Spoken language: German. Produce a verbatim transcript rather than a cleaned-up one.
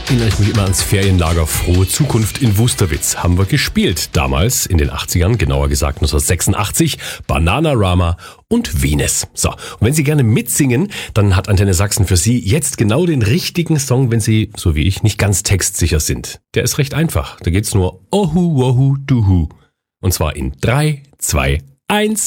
Erinnere ich mich immer ans Ferienlager Frohe Zukunft in Wusterwitz. Haben wir gespielt. Damals in den achtzigern, genauer gesagt neunzehnhundertsechsundachtzig, Bananarama und Venus. So, und wenn Sie gerne mitsingen, dann hat Antenne Sachsen für Sie jetzt genau den richtigen Song, wenn Sie, so wie ich, nicht ganz textsicher sind. Der ist recht einfach. Da geht's nur Ohu, Wohu, Duhu. Und zwar in drei, zwei, eins.